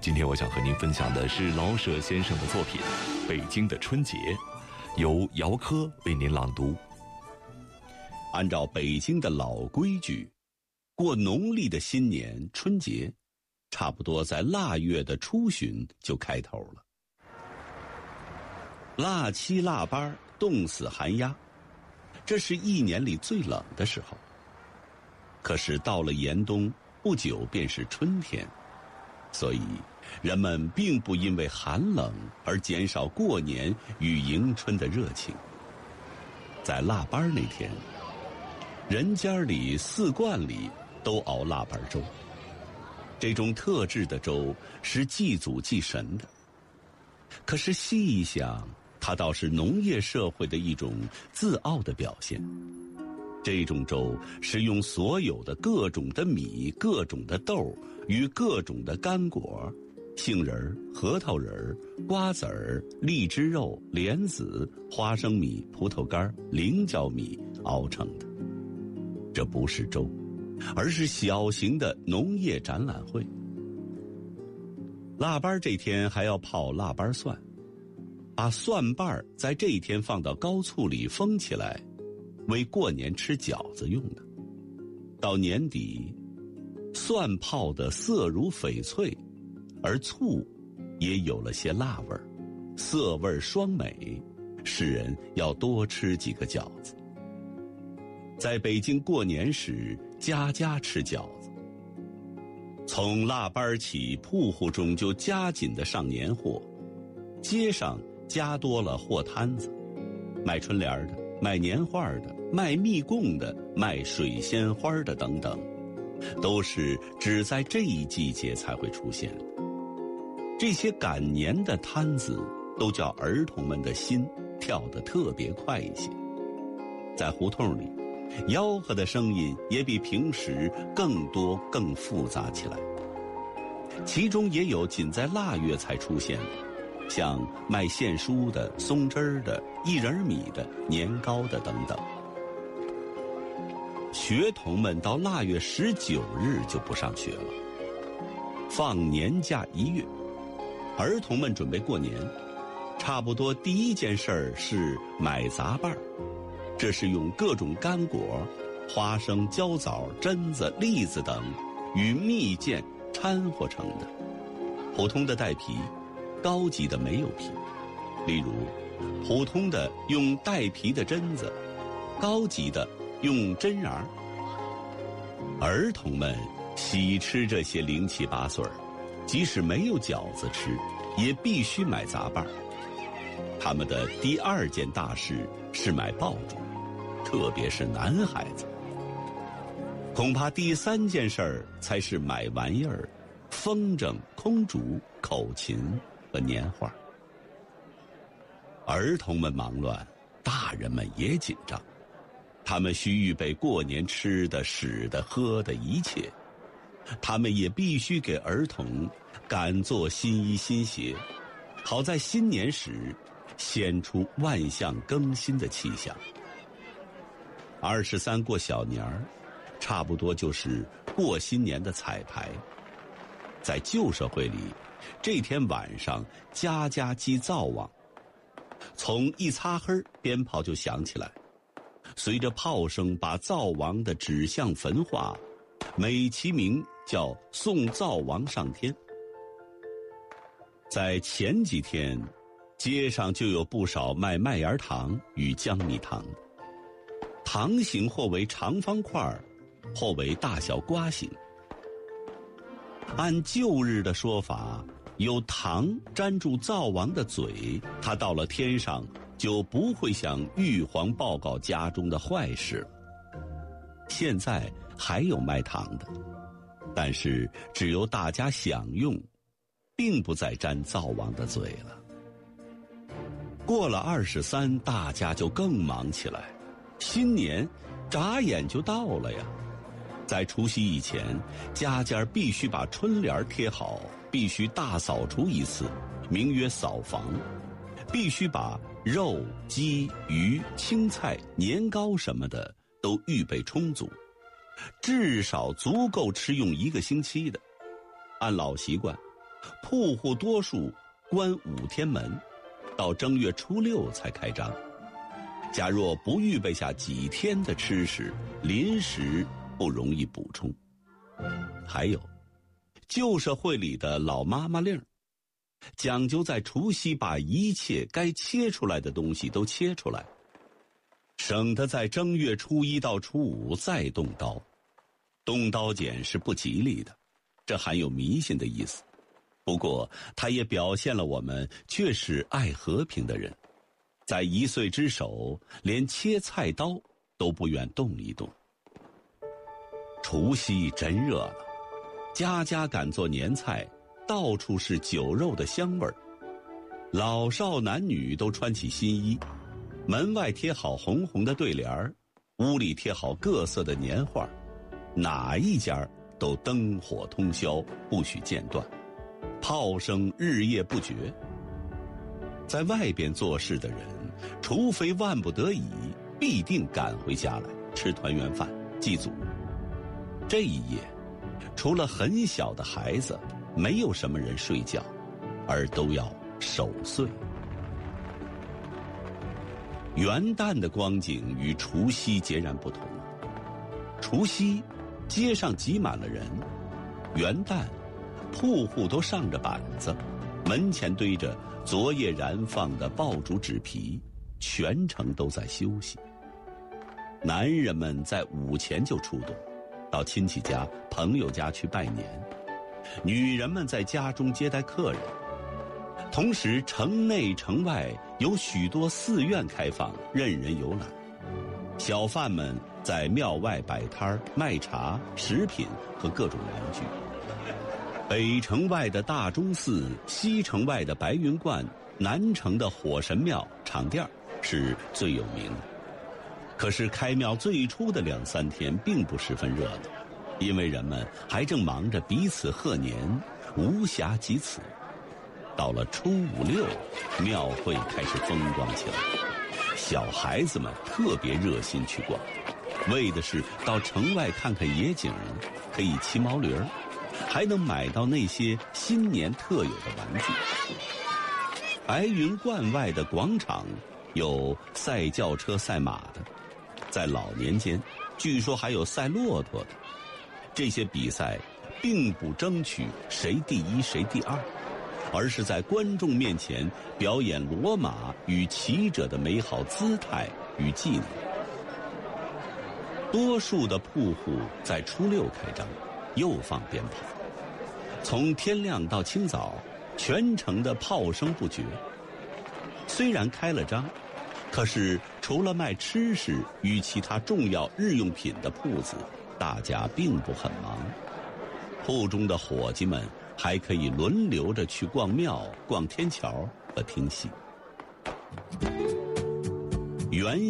今天我想和您分享的是老舍先生的作品《北京的春节》，由姚科为您朗读。 按照北京的老规矩，过农历的新年春节，差不多在腊月的初旬就开头了。腊七腊八，冻死寒鸦，这是一年里最冷的时候。可是到了严冬，不久便是春天，所以人们并不因为寒冷而减少过年与迎春的热情。在腊八那天，人家里4罐里都熬腊八粥，这种特制的粥是祭祖祭神的。可是细一想，它倒是农业社会的一种自傲的表现。这种粥是用所有的各种的米、各种的豆与各种的干果，杏仁、核桃仁、瓜子儿、荔枝肉、莲子、花生米、葡萄干、菱角米熬成的。这不是粥，而是小型的农业展览会。腊八这天还要泡腊八蒜，把蒜瓣在这一天放到高醋里封起来，为过年吃饺子用的。到年底，蒜泡的色如翡翠，而醋也有了些辣味儿，色味双美，使人要多吃几个饺子。在北京过年时，家家吃饺子。从腊八起，铺户中就加紧的上年货，街上加多了货摊子，卖春联的，卖年画的，卖蜜供的，卖水仙花的等等，都是只在这一季节才会出现的。这些赶年的摊子都叫儿童们的心跳得特别快一些。在胡同里，吆喝的声音也比平时更多更复杂起来，其中也有仅在腊月才出现的，像卖线书的、松枝的、薏仁米的、年糕的等等。学童们到腊月19日就不上学了，放年假1月。儿童们准备过年，差不多第一件事儿是买杂拌儿，这是用各种干果、花生、焦枣、榛子、栗子等与蜜饯掺和成的。普通的带皮，高级的没有皮。例如，普通的用带皮的榛子，高级的用榛瓤。儿童们喜吃这些零七八碎儿，即使没有饺子吃，也必须买杂拌儿。他们的第2件大事是买爆竹，特别是男孩子。恐怕第3件事儿才是买玩意儿，风筝、空竹、口琴和年画。儿童们忙乱，大人们也紧张，他们需预备过年吃的、使的、喝的一切。他们也必须给儿童赶做新衣新鞋，好在新年时显出万象更新的气象。23过小年儿，差不多就是过新年的彩排。在旧社会里，这天晚上家家击灶王，从一擦黑鞭炮就响起来，随着炮声把灶王的指向焚化，美其名叫送灶王上天。在前几天，街上就有不少卖麦芽糖与江蜜糖的，糖形或为长方块，或为大小瓜形。按旧日的说法，有糖粘住灶王的嘴，他到了天上就不会向玉皇报告家中的坏事。现在还有卖糖的，但是只由大家享用，并不再沾灶王的嘴了。过了23，大家就更忙起来，新年眨眼就到了呀。在除夕以前，家家必须把春联贴好，必须大扫除一次，名曰扫房，必须把肉、鸡、鱼、青菜、年糕什么的都预备充足，至少足够吃用1个星期的。按老习惯， 铺户多数关5天门，到正月初6才开张。假若不预备下几天的吃食，临时不容易补充。还有，旧社会里的老妈妈令，讲究在除夕把一切该切出来的东西都切出来，省得在正月初1到初5再动刀。动刀剪是不吉利的，这含有迷信的意思。不过它也表现了我们确实爱和平的人，在1岁之首，连切菜刀都不愿动一动。除夕真热闹，家家赶做年菜，到处是酒肉的香味儿。老少男女都穿起新衣，门外贴好红红的对联儿，屋里贴好各色的年画，哪一家都灯火通宵，不许间断，炮声日夜不绝。在外边做事的人，除非万不得已，必定赶回家来吃团圆饭祭祖。这一夜，除了很小的孩子，没有什么人睡觉，而都要守岁。元旦的光景与除夕截然不同。除夕，街上挤满了人；元旦，铺户都上着板子，门前堆着昨夜燃放的爆竹纸皮，全城都在休息。男人们在午前就出动，到亲戚家、朋友家去拜年；女人们在家中接待客人。同时，城内城外有许多寺院开放，任人游览。小贩们在庙外摆摊卖茶、食品和各种玩具。北城外的大钟寺，西城外的白云观，南城的火神庙、场店是最有名的。可是开庙最初的2、3天并不十分热闹，因为人们还正忙着彼此贺年，无暇及此。到了初5、6，庙会开始风光起来，小孩子们特别热心去逛，为的是到城外看看野景，可以骑毛驴，还能买到那些新年特有的玩具。白云观外的广场有赛轿车、赛马的，在老年间据说还有赛骆驼的。这些比赛并不争取谁第1谁第2，而是在观众面前表演骡马与骑者的美好姿态与技能。多数的铺户在初6开张，又放鞭炮，从天亮到清早，全城的炮声不绝。虽然开了张，可是除了卖吃食与其他重要日用品的铺子，大家并不很忙。铺中的伙计们还可以轮流着去逛庙、逛天桥和听戏。元